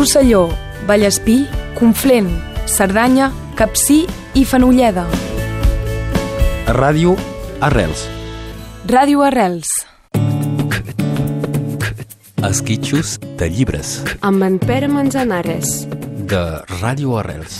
Rosselló, Vallespí, Conflent, Cerdanya, Capcir i Fenolleda. Ràdio Arrels. Ràdio Arrels. Esquitxos de llibres. Amb en Pere Manzanares. De Ràdio Arrels.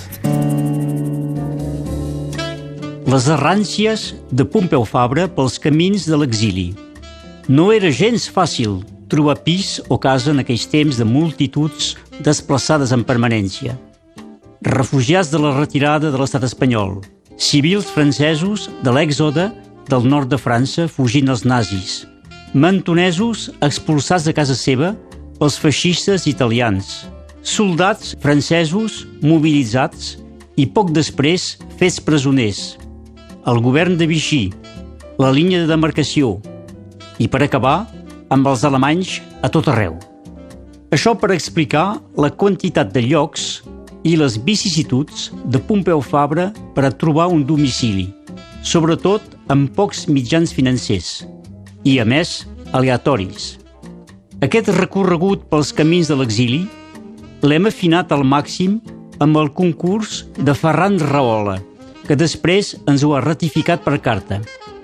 Les erràncies de Pompeu Fabra pels camins de l'exili. No era gens fàcil trobar pis o casa en aquells temps de multituds desplaçades en permanència. Refugiats de la retirada de l'estat espanyol, civils francesos de l'èxode del nord de França fugint als nazis, mentonesos expulsats de casa seva pels feixistes italians, soldats francesos mobilitzats i poc després fets presoners, el govern de Vichy, la línia de demarcació i, per acabar, amb els alemanys a tot arreu. Això per explicar la quantitat de llocs i les vicissituds de Pompeu Fabra per a trobar un domicili, sobretot amb pocs mitjans financers i, a més, aleatoris. Aquest recorregut pels camins de l'exili l'hem afinat al màxim amb el concurs de Ferran Rahola, que després ens ho ha ratificat per carta.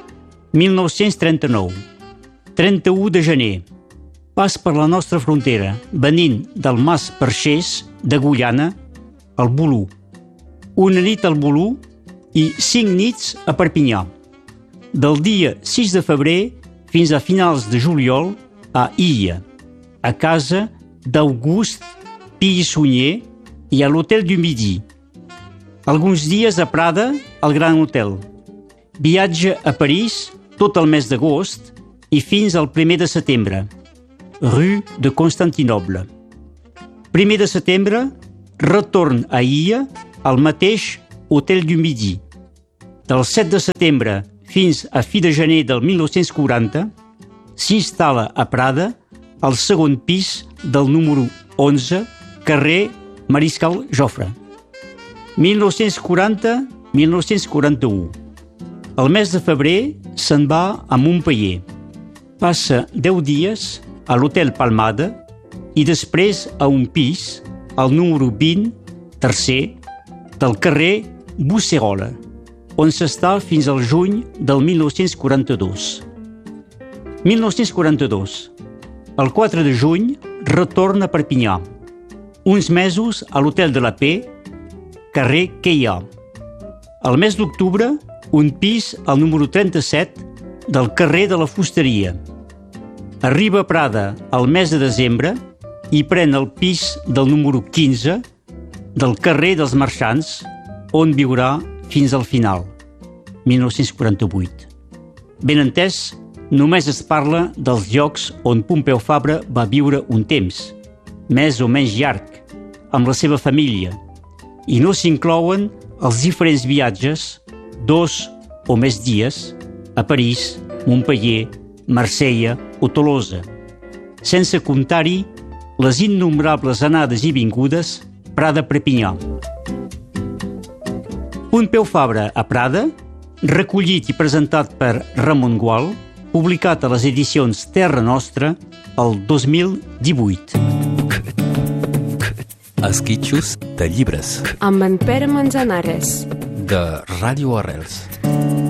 1939. 31 de gener. Pas per la nostra frontera, venint del Mas Perxés de Guyana al Bolú. Una nit al Bolú i 5 nits a Perpinyà. Del dia 6 de febrer fins a finals de juliol a Illa, a casa d'August Pi-Sunyer i a l'Hotel du Midi. Alguns dies a Prada, al Gran Hotel. Viatge a París tot el mes d'agost i fins al 1 de setembre, rue de Constantinoble. 1 de setembre, retorn a Illa al mateix Hotel du Midi. Del 7 de setembre fins a fi de gener del 1940, s'instal·la a Prada al segon pis del número 11, carrer Mariscal Jofre. 1940-1941. El mes de febrer se'n va a Montpeller. Passa 10 dies a l'Hotel Palmada i després a un pis, al número 20, tercer, del carrer Busserola, on s'està fins al juny del 1942. 1942. El 4 de juny retorna a Perpinyà. Uns mesos a l'Hotel de la Paix, carrer Queia. El mes d'octubre, un pis al número 37 del carrer de la Fusteria. Arriba a Prada el mes de desembre i pren el pis del número 15 del carrer dels Marxants, on viurà fins al final, 1948. Ben entès, només es parla dels llocs on Pompeu Fabra va viure un temps, més o menys llarg, amb la seva família, i no s'inclouen els diferents viatges, 2 o més dies, a París, Montpeller, Marsella o Tolosa, sense comptar-hi les innombrables anades i vingudes Prada-Perpinyà. Pompeu Fabra a Prada, recollit i presentat per Ramon Gual, publicat a les edicions Terra Nostra el 2018. Esquitxos de llibres. Amb en Pere Manzanares. De Ràdio Arrels.